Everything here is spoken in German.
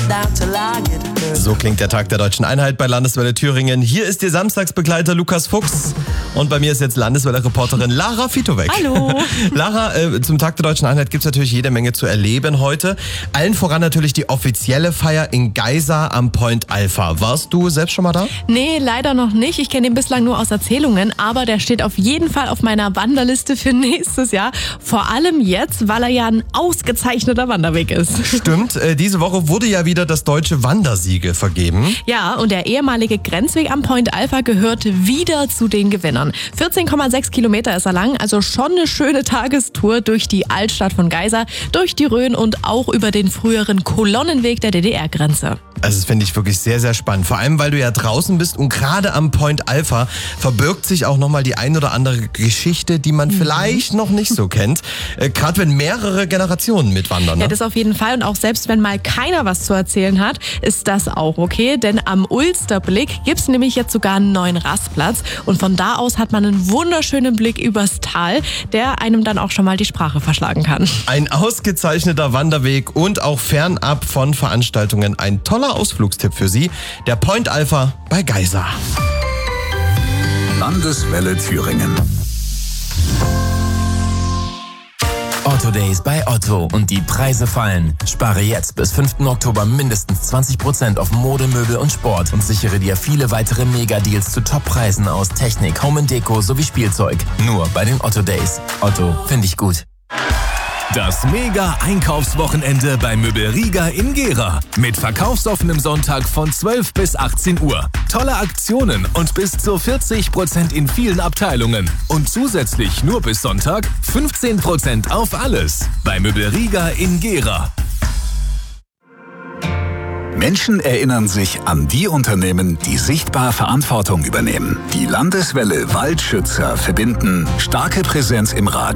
So klingt der Tag der Deutschen Einheit bei Landeswelle Thüringen. Hier ist Ihr Samstagsbegleiter Lukas Fuchs und bei mir ist jetzt Landeswelle-Reporterin Lara Fitowek. Hallo. Lara, zum Tag der Deutschen Einheit gibt es natürlich jede Menge zu erleben heute. Allen voran natürlich die offizielle Feier in Geisa am Point Alpha. Warst du selbst schon mal da? Nee, leider noch nicht. Ich kenne ihn bislang nur aus Erzählungen, aber der steht auf jeden Fall auf meiner Wanderliste für nächstes Jahr. Vor allem jetzt, weil er ja ein ausgezeichneter Wanderweg ist. Stimmt, diese Woche wurde ja wieder das deutsche Wandersiegel vergeben. Ja, und der ehemalige Grenzweg am Point Alpha gehört wieder zu den Gewinnern. 14,6 Kilometer ist er lang, also schon eine schöne Tagestour durch die Altstadt von Geisa, durch die Rhön und auch über den früheren Kolonnenweg der DDR-Grenze. Also das finde ich wirklich sehr, sehr spannend. Vor allem, weil du ja draußen bist und gerade am Point Alpha verbirgt sich auch nochmal die ein oder andere Geschichte, die man vielleicht noch nicht so kennt. Gerade wenn mehrere Generationen mitwandern. Ne? Ja, das auf jeden Fall. Und auch selbst wenn mal keiner was zu erzählen hat, ist das auch okay. Denn am Ulsterblick gibt es nämlich jetzt sogar einen neuen Rastplatz. Und von da aus hat man einen wunderschönen Blick übers Tal, der einem dann auch schon mal die Sprache verschlagen kann. Ein ausgezeichneter Wanderweg und auch fernab von Veranstaltungen ein toller Ausflugstipp für Sie, der Point Alpha bei Geisa. Landeswelle Thüringen. Otto Days bei Otto und die Preise fallen. Spare jetzt bis 5. Oktober mindestens 20% auf Mode, Möbel und Sport und sichere dir viele weitere Mega-Deals zu Top-Preisen aus Technik, Home & Deko sowie Spielzeug. Nur bei den Otto Days. Otto, finde ich gut. Das Mega-Einkaufswochenende bei Möbel Riga in Gera. Mit verkaufsoffenem Sonntag von 12 bis 18 Uhr. Tolle Aktionen und bis zu 40% in vielen Abteilungen. Und zusätzlich nur bis Sonntag 15% auf alles. Bei Möbel Riga in Gera. Menschen erinnern sich an die Unternehmen, die sichtbar Verantwortung übernehmen. Die Landeswelle Waldschützer verbinden starke Präsenz im Radio.